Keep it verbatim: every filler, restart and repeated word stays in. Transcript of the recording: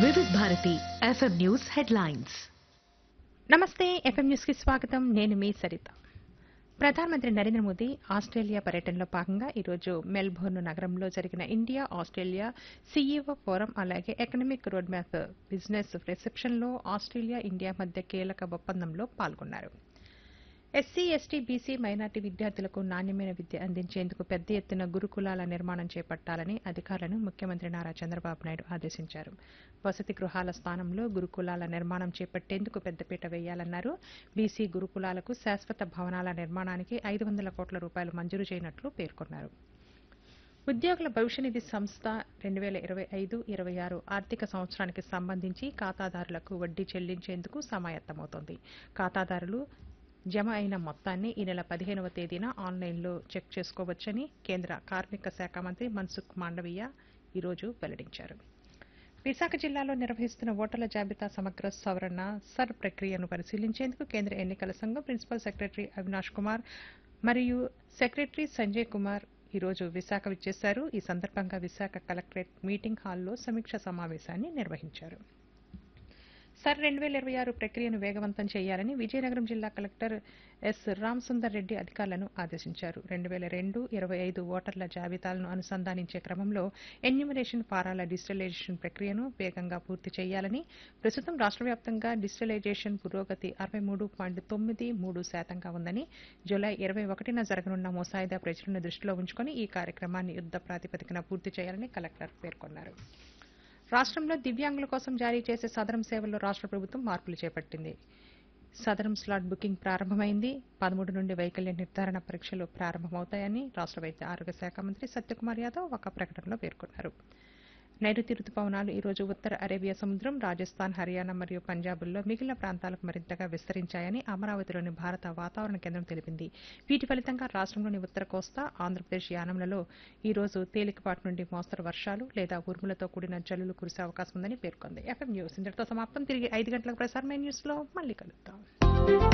వివిధ Bharati FM news headlines. నమస్తే. FM news కి స్వాగతం. నేను మీ సరిత. ప్రధానమంత్రి నరేంద్ర మోదీ ఆస్ట్రేలియా పర్యటనలో భాగంగా ఈరోజు మెల్బోర్న్ నగరంలో జరిగిన ఇండియా ఆస్ట్రేలియా సీఈఓ ఫోరం అలాగే economic road map business రిసెప్షన్లో Australia India మధ్య కీలక ఒప్పందంలో పాల్గొన్నారు. ఎస్సీ ఎస్టీ బీసీ మైనార్టీ విద్యార్థులకు నాణ్యమైన విద్య అందించేందుకు పెద్ద ఎత్తున గురుకులాల నిర్మాణం చేపట్టాలని అధికారులను ముఖ్యమంత్రి నారా చంద్రబాబు నాయుడు ఆదేశించారు. వసతి గృహాల స్థానంలో గురుకులాల నిర్మాణం చేపట్టేందుకు పెద్దపీట వేయాలన్నారు. బీసీ గురుకులాలకు శాశ్వత భవనాల నిర్మాణానికి ఐదు వందల కోట్ల రూపాయలు మంజూరు చేయనున్నట్లు పేర్కొన్నారు. ఉద్యోగుల భవిష్య నిధి సంస్థ రెండు వేల ఇరవై ఐదు ఇరవై ఆరు ఆర్థిక సంవత్సరానికి సంబంధించి ఖాతాదారులకు వడ్డీ చెల్లించేందుకు సమాయత్తమవుతోంది. ఖాతాదారులు జమ అయిన మొత్తాన్ని ఈ నెల పదిహేనవ తేదీన ఆన్లైన్లో చెక్ చేసుకోవచ్చని కేంద్ర కార్మిక శాఖ మంత్రి మన్సుఖ్ మాండవీయ ఈరోజు వెల్లడించారు. విశాఖ జిల్లాలో నిర్వహిస్తున్న ఓటర్ల జాబితా సమగ్ర సవరణ సర్ ప్రక్రియను పరిశీలించేందుకు కేంద్ర ఎన్నికల సంఘం ప్రిన్సిపల్ సెక్రటరీ అవినాష్ కుమార్ మరియు సెక్రటరీ సంజయ్ కుమార్ ఈరోజు విశాఖ విచ్చేశారు. ఈ సందర్భంగా విశాఖ కలెక్టరేట్ మీటింగ్ హాల్లో సమీక్ష సమావేశాన్ని నిర్వహించారు. సర్ రెండు వేల ఇరవై ఆరు ప్రక్రియను వేగవంతం చేయాలని విజయనగరం జిల్లా కలెక్టర్ ఎస్ రామసుందర్ రెడ్డి అధికారులను ఆదేశించారు. రెండు వేల రెండు ఇరవై ఐదు ఓటర్ల జాబితాలను అనుసంధానించే క్రమంలో ఎన్యూమరేషన్ ఫారాల డిజిటలైజేషన్ ప్రక్రియను వేగంగా పూర్తి చేయాలని, ప్రస్తుతం రాష్ట్ర వ్యాప్తంగా డిజిటలైజేషన్ పురోగతి అరవై మూడు పాయింట్ తొమ్మిది మూడు శాతంగా ఉందని, జూలై ఇరవై ఒకటిన జరగనున్న ముసాయిదా ప్రజలను దృష్టిలో ఉంచుకుని ఈ కార్యక్రమాన్ని యుద్ద ప్రాతిపదికన పూర్తి చేయాలని కలెక్టర్ పేర్కొన్నారు. రాష్ట్రంలో దివ్యాంగుల కోసం జారీ చేసే సదరం సేవల్లో రాష్ట్ర ప్రభుత్వం మార్పులు చేపట్టింది. సదరం స్లాట్ బుకింగ్ ప్రారంభమైంది. పదమూడు నుండి వైకల్య నిర్ధారణ పరీక్షలు ప్రారంభమవుతాయని రాష్ట్ర వైద్య ఆరోగ్య శాఖ మంత్రి సత్యకుమార్ యాదవ్ ఒక ప్రకటనలో పేర్కొన్నారు. నైరుతి రుతుపవనాలు ఈరోజు ఉత్తర అరేబియా సముద్రం, రాజస్థాన్, హర్యానా మరియు పంజాబుల్లో మిగిలిన ప్రాంతాలకు మరింతగా విస్తరించాయని అమరావతిలోని భారత వాతావరణ కేంద్రం తెలిపింది. వీటి ఫలితంగా రాష్ట్రంలోని ఉత్తర కోస్తా, ఆంధ్రప్రదేశ్ యానంలలో ఈ రోజు తేలికపాటి నుండి మోస్తరు వర్షాలు లేదా ఉరుములతో కూడిన జల్లులు కురిసే అవకాశం ఉందని పేర్కొంది. ఎఫ్ఎం న్యూస్ ఇంతటితో సమాప్తం. తిరిగి ఐదు గంటలకు ప్రసారమైన న్యూస్ లో మళ్ళీ కలుద్దాం.